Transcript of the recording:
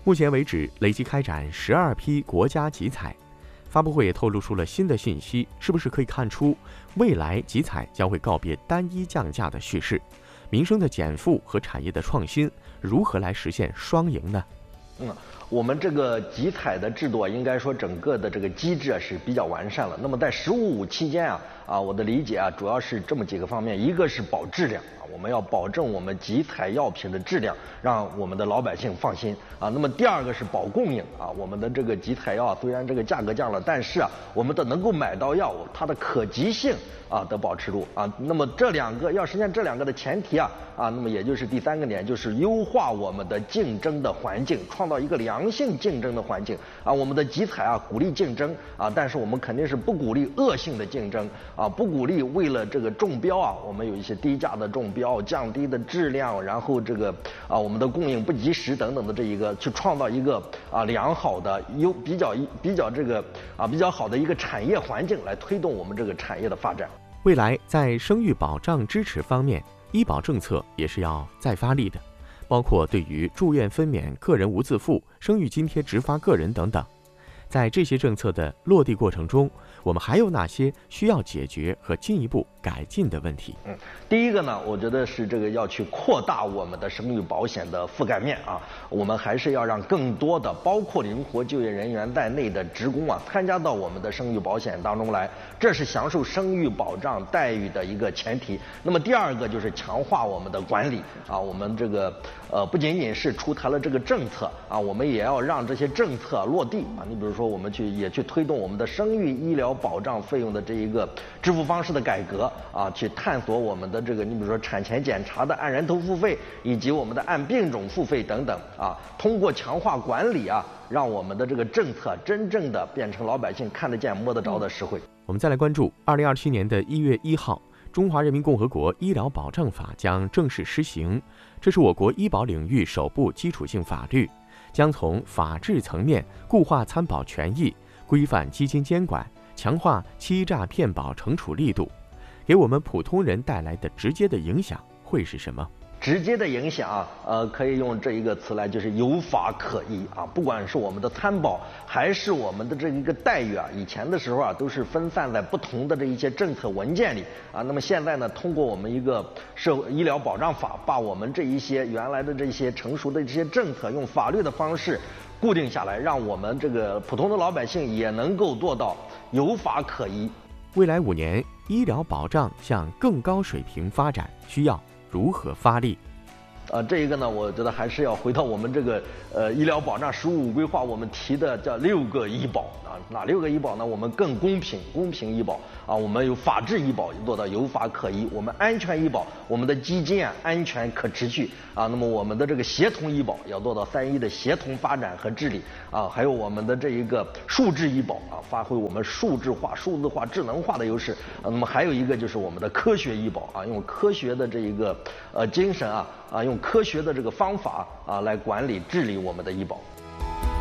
目前为止，累计开展12批国家集采。发布会也透露出了新的信息，是不是可以看出未来集采将会告别单一降价的叙事？民生的减负和产业的创新如何来实现双赢呢？ 我们这个集采的制度应该说整个的这个机制是比较完善了。那么在“15+5”期间我的理解主要是这么几个方面，一个是保质量我们要保证我们集采药品的质量，让我们的老百姓放心那么第二个是保供应我们的这个集采药虽然这个价格降了，但是我们的能够买到药物，它的可及性的保持住那么这两个要实现这两个的前提那么也就是第三个点，就是优化我们的竞争的环境，创造一个良性竞争的环境我们的集采鼓励竞争但是我们肯定是不鼓励恶性的竞争不鼓励为了这个中标我们有一些低价的中标，降低的质量，然后这个我们的供应不及时等等的这一个，去创造一个良好的比较好的一个产业环境，来推动我们这个产业的发展。 未来在生育保障支持方面，医保政策也是要再发力的，包括对于住院分娩、个人无自付、生育津贴直发个人等等。在这些政策的落地过程中，我们还有哪些需要解决和进一步改进的问题？ 第一个呢，我觉得是这个要去扩大我们的生育保险的覆盖面我们还是要让更多的包括灵活就业人员在内的职工参加到我们的生育保险当中来，这是享受生育保障待遇的一个前提。那么第二个就是强化我们的管理我们这个不仅仅是出台了这个政策我们也要让这些政策落地你比如说我们也去推动我们的生育医疗保障费用的这一个支付方式的改革去探索我们的这个你比如说产前检查的按人头付费，以及我们的按病种付费等等通过强化管理让我们的这个政策真正的变成老百姓看得见摸得着的实惠。 我们再来关注2027年的1月1号，中华人民共和国医疗保障法将正式施行，这是我国医保领域首部基础性法律，将从法治层面固化参保权益，规范基金监管，强化欺诈骗保惩处力度，给我们普通人带来的直接的影响会是什么？ 直接的影响可以用这一个词来，就是有法可依不管是我们的参保还是我们的这一个待遇以前的时候都是分散在不同的这一些政策文件里那么现在呢，通过我们一个社会医疗保障法，把我们这一些原来的这些成熟的这些政策用法律的方式固定下来，让我们这个普通的老百姓也能够做到有法可依。 未来5年，医疗保障向更高水平发展，需要如何发力？ 这一个呢，我觉得还是要回到我们这个医疗保障“15+5”规划，我们提的叫6个医保哪6个医保呢？我们更公平医保我们有法治医保做到有法可依，我们安全医保，我们的基金安全可持续那么我们的这个协同医保要做到3一的协同发展和治理还有我们的这一个数字医保发挥我们数字化、数字化、智能化的优势那么还有一个就是我们的科学医保用科学的这一个精神用科学的这个方法来管理治理我们的医保。